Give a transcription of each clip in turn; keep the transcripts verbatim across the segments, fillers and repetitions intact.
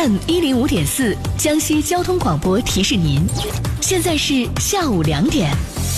M 一零五点四江西交通广播提示您，现在是下午两点。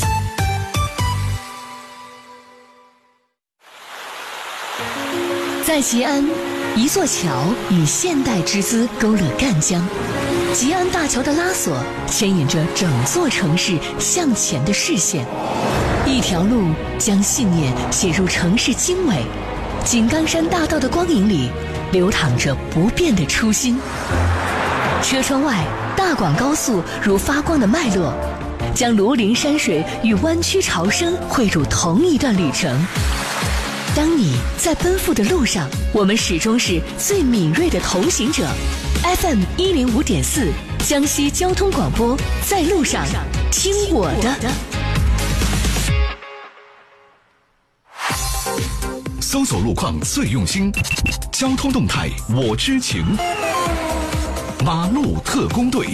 在吉安，一座桥以现代之姿勾勒赣江。吉安大桥的拉索牵引着整座城市向前的视线，一条路将信念写入城市经纬。井冈山大道的光影里流淌着不变的初心。车窗外，大广高速如发光的脉络，将庐陵山水与湾曲潮生汇入同一段旅程。当你在奔赴的路上，我们始终是最敏锐的同行者。F M 一零五点四江西交通广播，在路上听我的。 搜索路况最用心，交通动态我知情。马路特工队。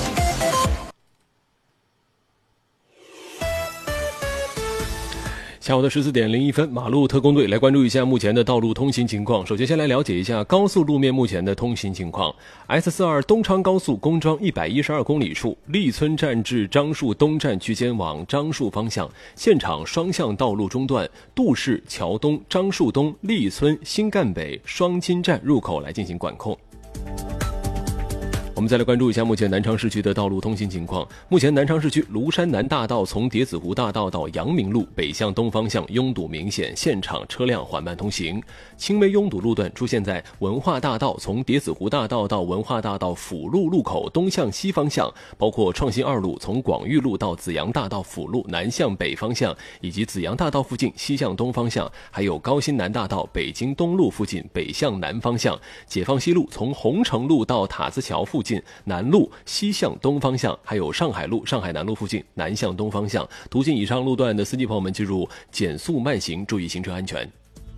下午的十四点零一分，马路特工队来关注一下目前的道路通行情况。首先，先来了解一下高速路面目前的通行情况。S 四二 东昌高速公庄一百一十二公里处，立村站至樟树东站区间往樟树方向，现场双向道路中断，杜氏桥东、樟树东、立村、新干北、双金站入口来进行管控。我们再来关注一下目前南昌市区的道路通行情况。目前南昌市区庐山南大道从叠子湖大道到阳明路北向东方向拥堵明显，现场车辆缓慢通行。轻微拥堵路段出现在文化大道从叠子湖大道到文化大道辅路路口东向西方向，包括创新二路从广域路到紫阳大道辅路南向北方向，以及紫阳大道附近西向东方向，还有高新南大道北京东路附近北向南方向，解放西路从红城路到塔子桥附近南路西向东方向，还有上海路上海南路附近南向东方向。途经以上路段的司机朋友们记住减速慢行，注意行车安全。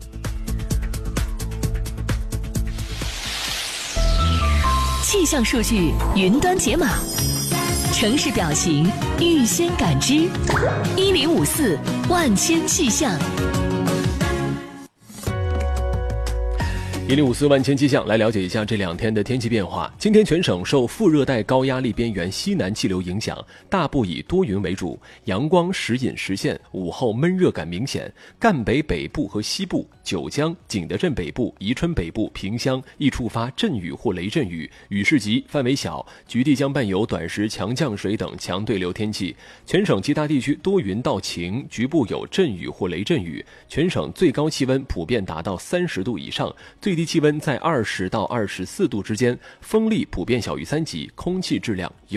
气象数据云端解码，城市表情预先感知，一零五四万千气象。 一零五四万千气象，来了解一下这两天的天气变化。今天全省受副热带高压力边缘西南气流影响，大部以多云为主，阳光时隐时现，午后闷热感明显。赣北北部和西部、九江、景德镇北部、宜春北部、萍乡易触发阵雨或雷阵雨，雨势急，范围小，局地将伴有短时强降水等强对流天气。全省其他地区多云到晴，局部有阵雨或雷阵雨。全省最高气温普遍达到三十度以上，最低气温在二十到二十四度之间，风力普遍小于三级，空气质量优。